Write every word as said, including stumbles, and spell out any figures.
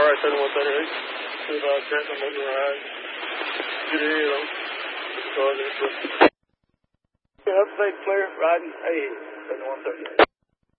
All right, seven one thirty-eight. Two five check, I'm on the ride. Get in, I'm starting. Yeah, upstate clear, riding ahead, seven one thirty-eight.